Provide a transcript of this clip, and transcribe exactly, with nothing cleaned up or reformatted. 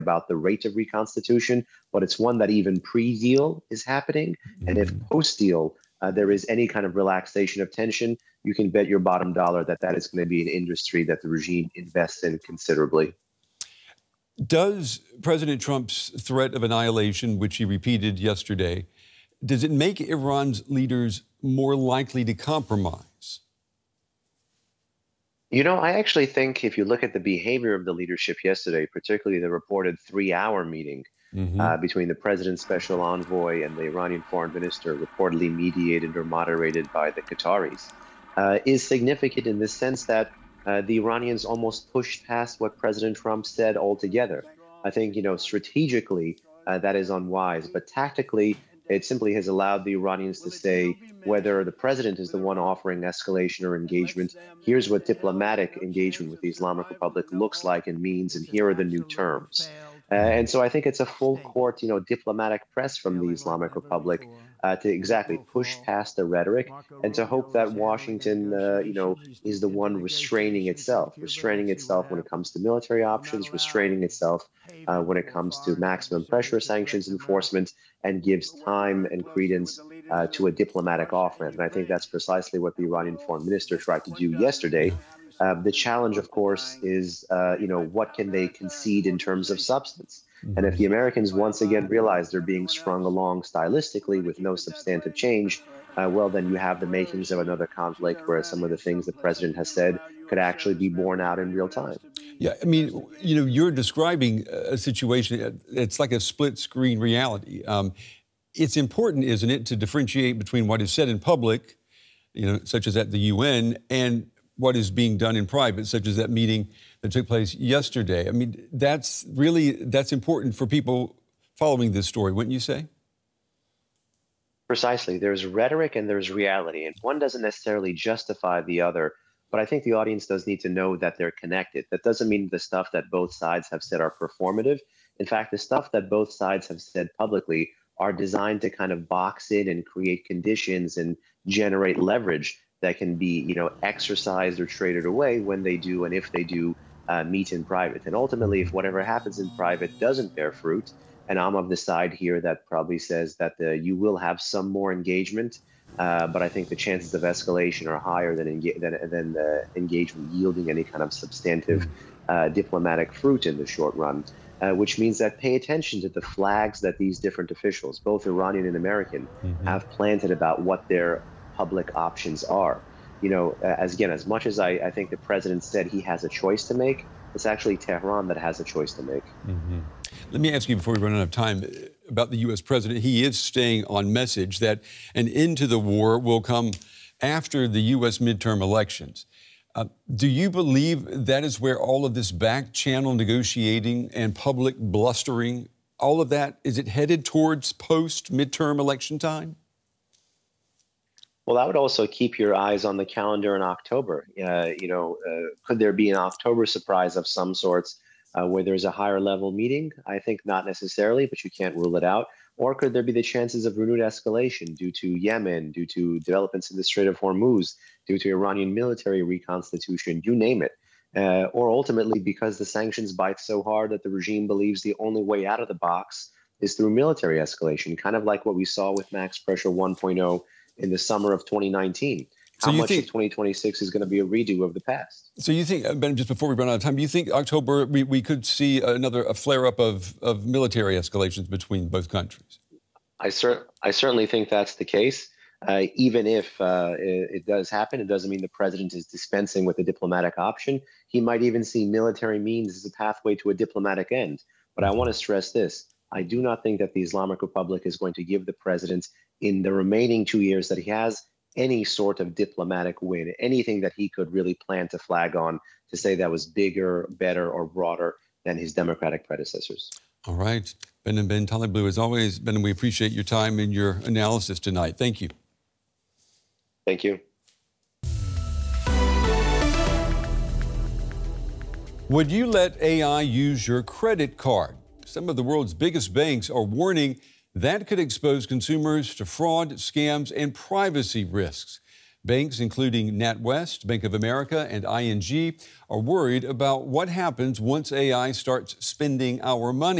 about the rate of reconstitution, but it's one that even pre-deal is happening. Mm-hmm. And if post-deal uh, there is any kind of relaxation of tension, you can bet your bottom dollar that that is going to be an industry that the regime invests in considerably. Does President Trump's threat of annihilation, which he repeated yesterday, does it make Iran's leaders more likely to compromise? You know, I actually think if you look at the behavior of the leadership yesterday, particularly the reported three-hour meeting mm-hmm. uh, between the president's special envoy and the Iranian foreign minister, reportedly mediated or moderated by the Qataris, uh, is significant in the sense that uh, the Iranians almost pushed past what President Trump said altogether. I think, you know, strategically, uh, that is unwise, but tactically, it simply has allowed the Iranians to say, whether the president is the one offering escalation or engagement, here's what diplomatic engagement with the Islamic Republic looks like and means, and here are the new terms. Uh, and so I think it's a full court, you know, diplomatic press from the Islamic Republic uh, to exactly push past the rhetoric and to hope that Washington, uh, you know, is the one restraining itself, restraining itself when it comes to military options, restraining itself uh, when it comes to maximum pressure sanctions enforcement, and gives time and credence uh, to a diplomatic off-ramp. And I think that's precisely what the Iranian foreign minister tried to do yesterday. Uh, the challenge, of course, is, uh, you know, what can they concede in terms of substance? And if the Americans once again realize they're being strung along stylistically with no substantive change, uh, well, then you have the makings of another conflict where some of the things the president has said could actually be borne out in real time. Yeah, I mean, you know, you're describing a situation, it's like a split screen reality. Um, it's important, isn't it, to differentiate between what is said in public, you know, such as at the U N, and what is being done in private, such as that meeting that took place yesterday. I mean, that's really, that's important for people following this story, wouldn't you say? Precisely. There's rhetoric and there's reality, and one doesn't necessarily justify the other. But I think the audience does need to know that they're connected. That doesn't mean the stuff that both sides have said are performative. In fact, the stuff that both sides have said publicly are designed to kind of box in and create conditions and generate leverage that can be, you know, exercised or traded away when they do and if they do uh, meet in private. And ultimately, if whatever happens in private doesn't bear fruit, and I'm of the side here that probably says that the, you will have some more engagement, Uh, but I think the chances of escalation are higher than, enga- than, than the engagement yielding any kind of substantive uh, diplomatic fruit in the short run, uh, which means that pay attention to the flags that these different officials, both Iranian and American, mm-hmm. have planted about what their public options are. You know, as again, as much as I, I think the president said he has a choice to make, it's actually Tehran that has a choice to make. Mm-hmm. Let me ask you before we run out of time about the U S president. He is staying on message that an end to the war will come after the U S midterm elections. Uh, do you believe that is where all of this back channel negotiating and public blustering, all of that, is it headed towards post midterm election time? Well, I would also keep your eyes on the calendar in October. Uh, you know, uh, could there be an October surprise of some sorts uh, where there's a higher level meeting? I think not necessarily, but you can't rule it out. Or could there be the chances of renewed escalation due to Yemen, due to developments in the Strait of Hormuz, due to Iranian military reconstitution, you name it. Uh, or ultimately because the sanctions bite so hard that the regime believes the only way out of the box is through military escalation, kind of like what we saw with Max Pressure one point oh in the summer of twenty nineteen. How so much think, of twenty twenty-six is going to be a redo of the past? So you think, Ben, just before we run out of time, do you think October we, we could see another a flare-up of, of military escalations between both countries? I, cer- I certainly think that's the case. Uh, even if uh, it, it does happen, it doesn't mean the president is dispensing with a diplomatic option. He might even see military means as a pathway to a diplomatic end. But I want to stress this. I do not think that the Islamic Republic is going to give the president, in the remaining two years that he has, any sort of diplomatic win, anything that he could really plan to flag on to say that was bigger, better, or broader than his Democratic predecessors. All right. Behnam Ben Taleblu, as always, Behnam, we appreciate your time and your analysis tonight. Thank you. Thank you. Would you let A I use your credit card? Some of the world's biggest banks are warning that could expose consumers to fraud, scams, and privacy risks. Banks, including NatWest, Bank of America, and I N G, are worried about what happens once A I starts spending our money.